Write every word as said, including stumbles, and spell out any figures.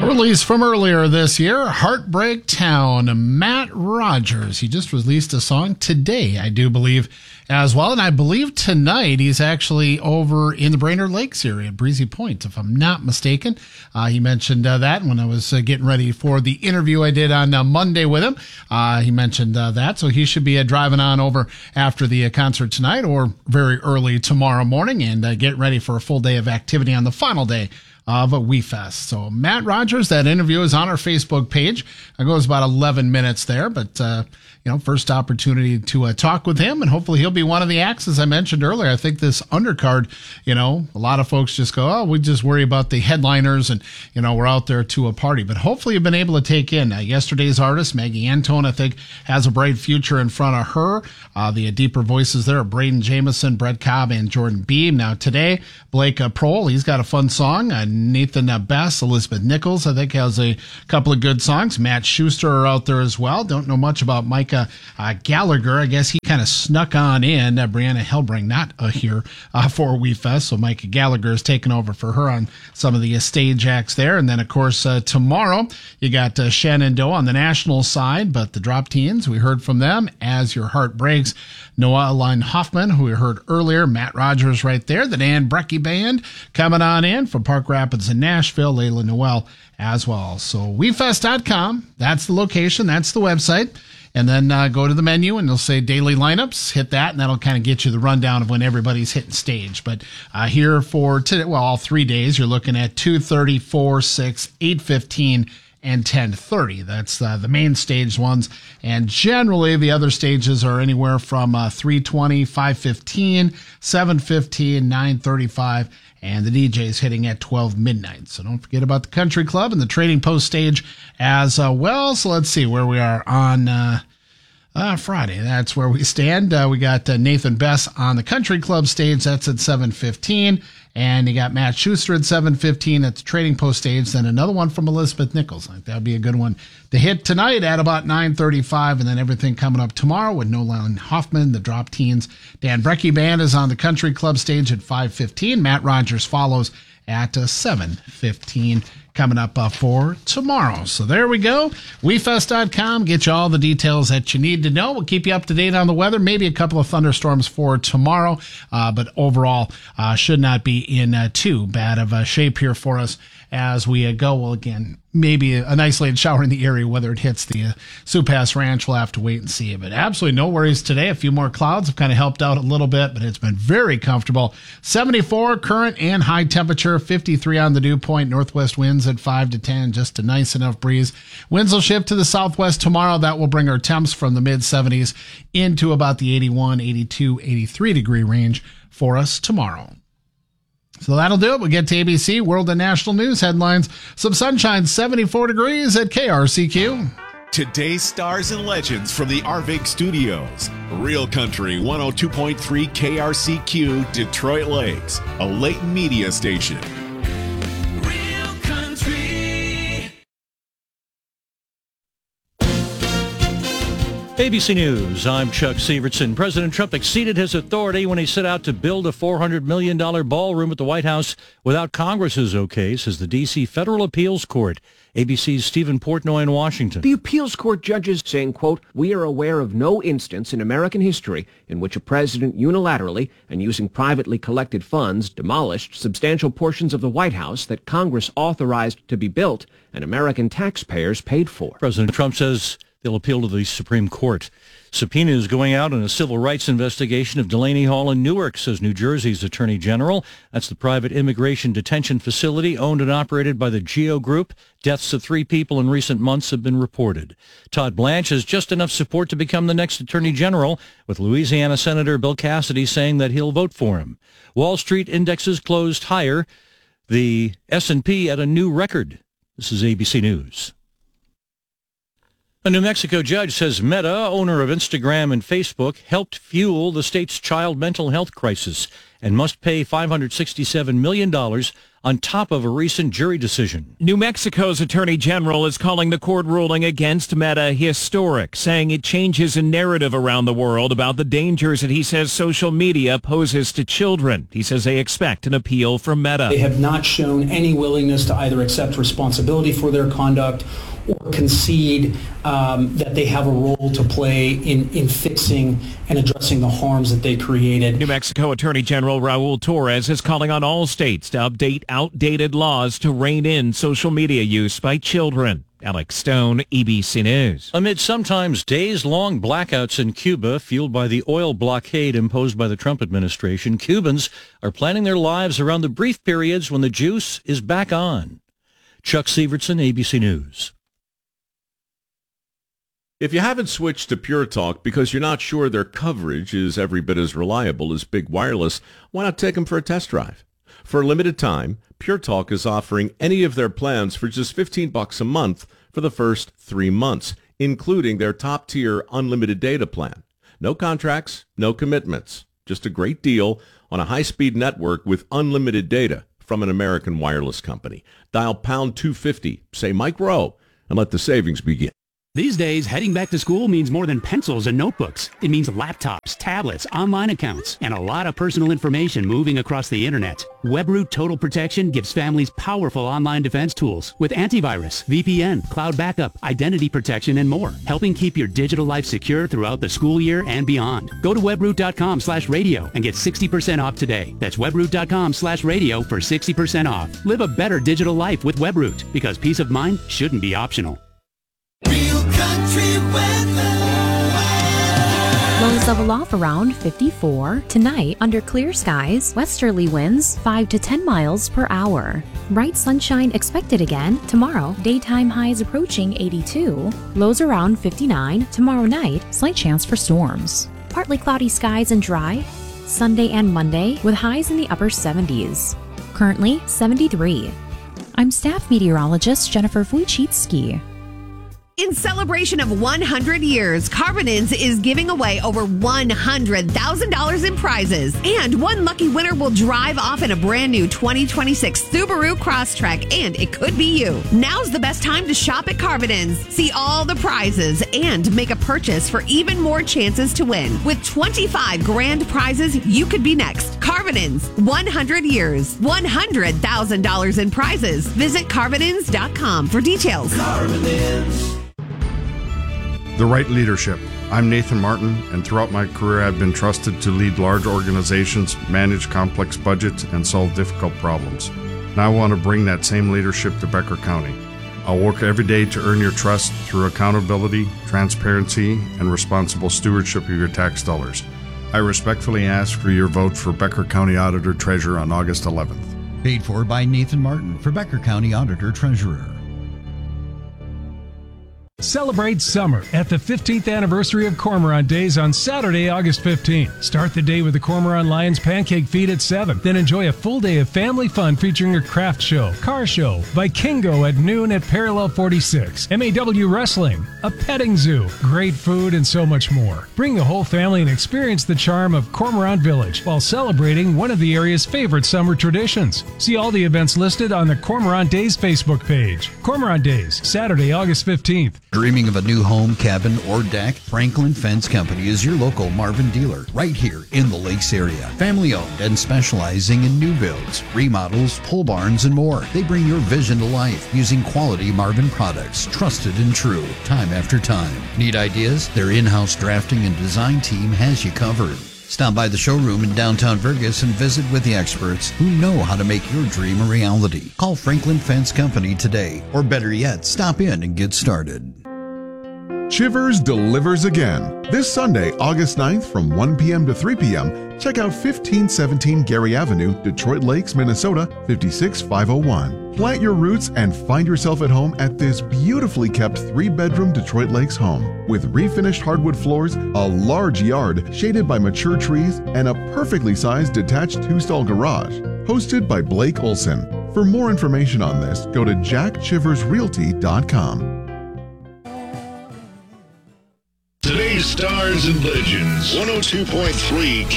Release from earlier this year, Heartbreak Town, Matt Rogers. He just released a song today, I do believe, as well. And I believe tonight he's actually over in the Brainerd Lakes area, Breezy Point, if I'm not mistaken. Uh, he mentioned uh, that when I was uh, getting ready for the interview I did on uh, Monday with him. Uh, he mentioned uh, that, so he should be uh, driving on over after the uh, concert tonight or very early tomorrow morning and uh, get ready for a full day of activity on the final day of a WeFest. So Matt Rogers, that interview is on our Facebook page. It goes about eleven minutes there, but uh, you know, first opportunity to uh, talk with him, and hopefully he'll be one of the acts, as I mentioned earlier. I think this undercard, you know, a lot of folks just go, oh, we just worry about the headliners, and you know, we're out there to a party. But hopefully you've been able to take in uh, yesterday's artist, Maggie Antone. I think has a bright future in front of her. Uh, the uh, deeper voices there are Braden Jameson, Brett Cobb, and Jordan Beam. Now today, Blake uh, Prohl, he's got a fun song. Uh, Nathan uh, Bess, Elizabeth Nichols, I think has a couple of good songs. Matt Schuster are out there as well. Don't know much about Micah uh, Gallagher. I guess he kind of snuck on in. Uh, Brianna Hellbring not uh, here uh, for WeFest, so Micah Gallagher is taking over for her on some of the uh, stage acts there. And then, of course, uh, tomorrow you got uh, Shenandoah on the national side, but the Drop Teens, we heard from them. As Your Heart Breaks, Noah Line Hoffman, who we heard earlier, Matt Rogers right there, the Dan Brecky Band coming on in from Park Rapids and Nashville, Layla Noel as well. So WeFest dot com, that's the location, that's the website. And then uh, go to the menu and they'll say daily lineups, hit that, and that'll kind of get you the rundown of when everybody's hitting stage. But uh, here for today, well, all three days, you're looking at two thirty, four, six, eight fifteen, and ten thirty. That's uh, the main stage ones. And generally, the other stages are anywhere from uh, three twenty, five fifteen, seven fifteen, nine thirty-five, and the D J's hitting at twelve midnight. So don't forget about the Country Club and the Trading Post stage as uh, well. So let's see where we are on uh, uh, Friday. That's where we stand. Uh, we got uh, Nathan Bess on the Country Club stage. That's at seven fifteen. And you got Matt Schuster at seven fifteen at the Trading Post stage. Then another one from Elizabeth Nichols. I think that would be a good one to hit tonight at about nine thirty-five. And then everything coming up tomorrow with Nolan Hoffman, the Drop Teens. Dan Brecky Band is on the Country Club stage at five fifteen. Matt Rogers follows at uh, seven fifteen. Coming up uh, for tomorrow. So there we go. WeFest dot com. Get you all the details that you need to know. We'll keep you up to date on the weather. Maybe a couple of thunderstorms for tomorrow. Uh, but overall, uh, should not be in uh, too bad of a shape here for us as we uh, go. Well, again, maybe an isolated shower in the area, whether it hits the uh, Sioux Pass Ranch, we'll have to wait and see. But absolutely no worries today. A few more clouds have kind of helped out a little bit, but it's been very comfortable. seventy-four current and high temperature, fifty-three on the dew point, northwest winds at five to ten, just a nice enough breeze. Winds will shift to the southwest tomorrow. That will bring our temps from the mid seventies into about the eighty-one, eighty-two, eighty-three degree range for us tomorrow. So that'll do it. We'll get to A B C World and National News headlines. Some sunshine, seventy-four degrees at K R C Q. Today's stars and legends from the Arvig Studios. Real Country one oh two point three K R C Q, Detroit Lakes, a Leighton media station. Real Country. A B C News, I'm Chuck Severson. President Trump exceeded his authority when he set out to build a four hundred million dollars ballroom at the White House without Congress's okay, says the D C Federal Appeals Court. A B C's Stephen Portnoy in Washington. The appeals court judges saying, quote, "We are aware of no instance in American history in which a president unilaterally and using privately collected funds demolished substantial portions of the White House that Congress authorized to be built and American taxpayers paid for." President Trump says they'll appeal to the Supreme Court. Subpoenas going out in a civil rights investigation of Delaney Hall in Newark, says New Jersey's Attorney General. That's the private immigration detention facility owned and operated by the GEO Group. Deaths of three people in recent months have been reported. Todd Blanche has just enough support to become the next Attorney General, with Louisiana Senator Bill Cassidy saying that he'll vote for him. Wall Street indexes closed higher, the S and P at a new record. This is A B C News. A New Mexico judge says Meta, owner of Instagram and Facebook, helped fuel the state's child mental health crisis and must pay five hundred sixty-seven million dollars on top of a recent jury decision. New Mexico's Attorney General is calling the court ruling against Meta historic, saying it changes a narrative around the world about the dangers that he says social media poses to children. He says they expect an appeal from Meta. They have not shown any willingness to either accept responsibility for their conduct or concede um, that they have a role to play in, in fixing and addressing the harms that they created. New Mexico Attorney General Raul Torres is calling on all states to update outdated laws to rein in social media use by children. Alex Stone, E B C News. Amid sometimes days-long blackouts in Cuba fueled by the oil blockade imposed by the Trump administration, Cubans are planning their lives around the brief periods when the juice is back on. Chuck Severson, A B C News. If you haven't switched to Pure Talk because you're not sure their coverage is every bit as reliable as Big Wireless, why not take them for a test drive? For a limited time, Pure Talk is offering any of their plans for just fifteen bucks a month for the first three months, including their top-tier unlimited data plan. No contracts, no commitments. Just a great deal on a high-speed network with unlimited data from an American wireless company. Dial pound two fifty, say Mike Rowe, and let the savings begin. These days, heading back to school means more than pencils and notebooks. It means laptops, tablets, online accounts, and a lot of personal information moving across the internet. WebRoot Total Protection gives families powerful online defense tools with antivirus, V P N, cloud backup, identity protection, and more, helping keep your digital life secure throughout the school year and beyond. Go to webroot.com slash radio and get sixty percent off today. That's webroot.com slash radio for sixty percent off. Live a better digital life with WebRoot, because peace of mind shouldn't be optional. Real country weather. Lows level off around fifty-four. Tonight, under clear skies, westerly winds five to ten miles per hour. Bright sunshine expected again tomorrow. Daytime highs approaching eighty-two. Lows around fifty-nine. Tomorrow night, slight chance for storms. Partly cloudy skies and dry. Sunday and Monday with highs in the upper seventies. Currently seventy-three. I'm staff meteorologist Jennifer Wojcicki. In celebration of one hundred years, Carbonins is giving away over one hundred thousand dollars in prizes. And one lucky winner will drive off in a brand new twenty twenty-six Subaru Crosstrek, and it could be you. Now's the best time to shop at Carbonins. See all the prizes and make a purchase for even more chances to win. With twenty-five grand prizes, you could be next. Carbonins, one hundred years, one hundred thousand dollars in prizes. Visit Carbonins dot com for details. Carbonins. The right leadership. I'm Nathan Martin, and throughout my career I've been trusted to lead large organizations, manage complex budgets, and solve difficult problems. Now I want to bring that same leadership to Becker County. I'll work every day to earn your trust through accountability, transparency, and responsible stewardship of your tax dollars. I respectfully ask for your vote for Becker County Auditor Treasurer on August eleventh. Paid for by Nathan Martin for Becker County Auditor Treasurer. Celebrate summer at the fifteenth anniversary of Cormorant Days on Saturday, August fifteenth. Start the day with the Cormorant Lions Pancake Feed at seven. Then enjoy a full day of family fun featuring a craft show, car show, Vikingo at noon at Parallel forty-six, M A W Wrestling, a petting zoo, great food, and so much more. Bring the whole family and experience the charm of Cormorant Village while celebrating one of the area's favorite summer traditions. See all the events listed on the Cormorant Days Facebook page. Cormorant Days, Saturday, August fifteenth. Dreaming of a new home, cabin, or deck? Franklin Fence Company is your local Marvin dealer right here in the Lakes area. Family owned and specializing in new builds, remodels, pole barns, and more. They bring your vision to life using quality Marvin products, trusted and true, time after time. Need ideas? Their in-house drafting and design team has you covered. Stop by the showroom in downtown Vergas and visit with the experts who know how to make your dream a reality. Call Franklin Fence Company today, or better yet, stop in and get started. Chivers delivers again. This Sunday, August ninth from one p.m. to three p.m., check out fifteen seventeen Gary Avenue, Detroit Lakes, Minnesota, five six five oh one. Plant your roots and find yourself at home at this beautifully kept three-bedroom Detroit Lakes home. With refinished hardwood floors, a large yard shaded by mature trees, and a perfectly sized detached two-stall garage. Hosted by Blake Olson. For more information on this, go to jack chivers realty dot com. Stars and Legends, one oh two point three K